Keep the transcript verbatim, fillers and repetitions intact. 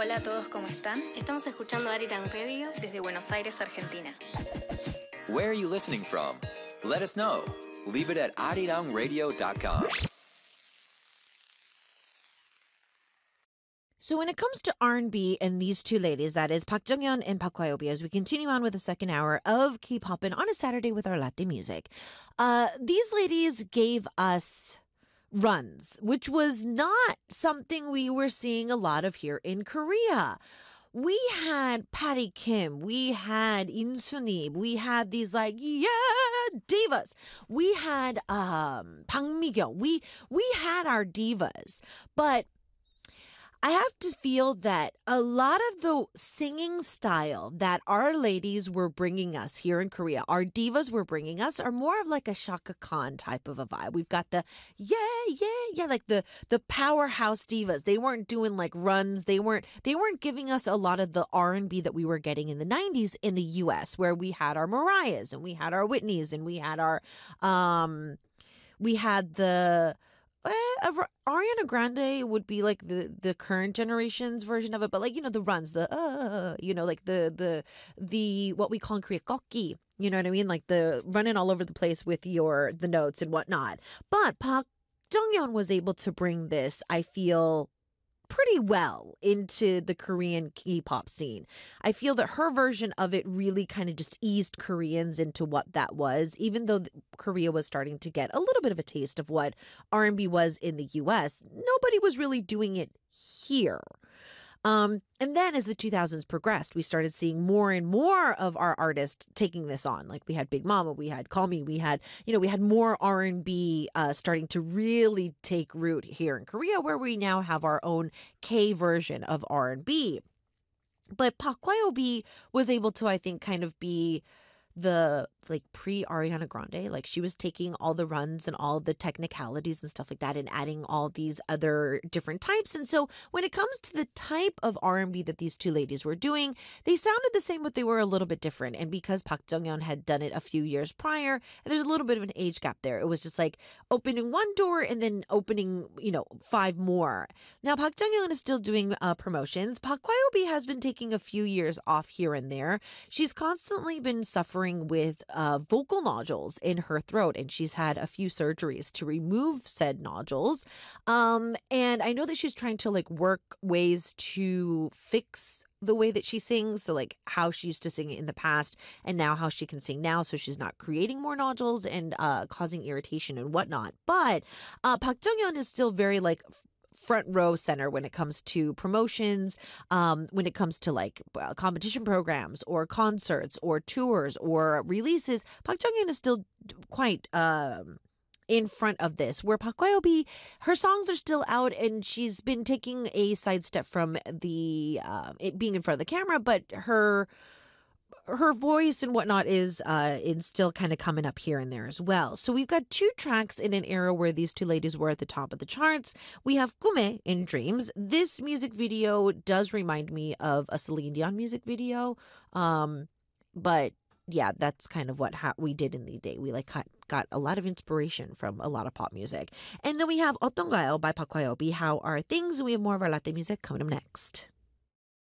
Hola a todos, ¿cómo están? Estamos escuchando Arirang Radio desde Buenos Aires, Argentina. Where are you listening from? Let us know. Leave it at arirang radio dot com. So when it comes to R and B and these two ladies, that is Park Jung-yeon and Park Hwa-yobi, as we continue on with the second hour of K-pop and on a Saturday with our latte music, uh, these ladies gave us runs, which was not something we were seeing a lot of here in Korea. We had Patty Kim, we had In Sunib, we had these like, yeah, divas. We had um, Bang Mi-kyung. We, we had our divas, but I have to feel that a lot of the singing style that our ladies were bringing us here in Korea, our divas were bringing us, are more of like a Shaka Khan type of a vibe. We've got the yeah, yeah, yeah, like the the powerhouse divas. They weren't doing like runs. They weren't they weren't giving us a lot of the R and B that we were getting in the nineties in the U S, where we had our Mariahs and we had our Whitneys and we had our um we had the Eh, Ariana Grande would be like the, the current generation's version of it, but like, you know, the runs, the, uh, you know, like the, the, the, what we call in Korea, kokki, you know what I mean? Like the running all over the place with your, the notes and whatnot. But Park Jung-yeon was able to bring this, I feel, pretty well into the Korean K-pop scene. I feel that her version of it really kind of just eased Koreans into what that was, even though Korea was starting to get a little bit of a taste of what R and B was in the U S. Nobody was really doing it here. Um, and then as the two thousands progressed, we started seeing more and more of our artists taking this on. Like we had Big Mama, we had Call Me, we had, you know, we had more R and B uh, starting to really take root here in Korea, where we now have our own K version of R and B. But Park Hwa-yobi was able to, I think, kind of be the like pre-Ariana Grande. Like she was taking all the runs and all the technicalities and stuff like that and adding all these other different types. And so when it comes to the type of R and B that these two ladies were doing, they sounded the same, but they were a little bit different. And because Park Jung-yeon had done it a few years prior, and there's a little bit of an age gap there. It was just like opening one door and then opening, you know, five more. Now Park Jung-yeon is still doing uh, promotions. Park Hwa-yobi has been taking a few years off here and there. She's constantly been suffering with uh, vocal nodules in her throat, and she's had a few surgeries to remove said nodules. Um, and I know that she's trying to like work ways to fix the way that she sings, so like how she used to sing in the past and now how she can sing now, so she's not creating more nodules and uh, causing irritation and whatnot. But uh, Park Jung-yeon is still very like front row center when it comes to promotions, um, when it comes to like uh, competition programs or concerts or tours or releases. Park Jung-yeon is still quite um, in front of this, where Park Hwa-yobi, her songs are still out and she's been taking a sidestep from the uh, it being in front of the camera, but her her voice and whatnot is uh is still kind of coming up here and there as well. So we've got two tracks in an era where these two ladies were at the top of the charts. We have Kume in Dreams. This music video does remind me of a Celine Dion music video. Um, but yeah, that's kind of what ha- we did in the day. We like got, got a lot of inspiration from a lot of pop music. And then we have 어떤가요 by Park Hwa-yobi. How are things? We have more of our latte music coming up next.